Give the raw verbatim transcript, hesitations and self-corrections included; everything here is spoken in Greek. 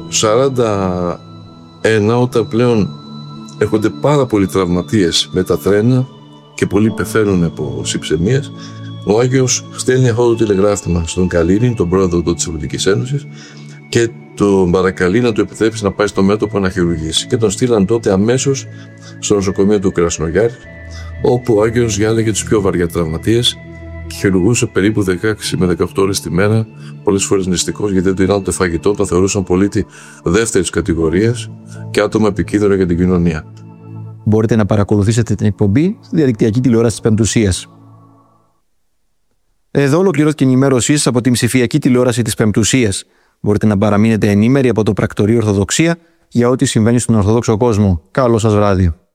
σαράντα ένα, όταν πλέον έρχονται πάρα πολλοί τραυματίες με τα τρένα και πολλοί πεθαίνουν από συψαιμίες, ο Άγιος στέλνει αυτό το τηλεγράφημα στον Καλίνη, τον πρόεδρο της Σοβιετικής Ένωσης, και τον παρακαλεί να του επιτρέψει να πάει στο μέτωπο να χειρουργήσει. Και τον στείλαν τότε αμέσως στο νοσοκομείο του Κρασνογιάρη, όπου ο Άγιος διάλεγε τους πιο βαριά τραυματίες και χειρουργούσε περίπου δεκαέξι με δεκαοκτώ ώρες τη μέρα, πολλές φορές νηστικός, γιατί το ήταν το φαγητό, το θεωρούσαν πολίτη δεύτερης κατηγορίας και άτομα επικίνδυνο για την κοινωνία. Μπορείτε να παρακολουθήσετε την εκπομπή στη διαδικτυακή τηλεόραση της Πεμπτουσίας. Εδώ ολοκληρώθηκε η ενημέρωσή σας από την ψηφιακή τηλεόραση της Πεμπτουσίας. Μπορείτε να παραμείνετε ενήμεροι από το πρακτορείο Ορθοδοξία για ό,τι συμβαίνει στον Ορθόδοξο κόσμο. Καλό σας βράδυ.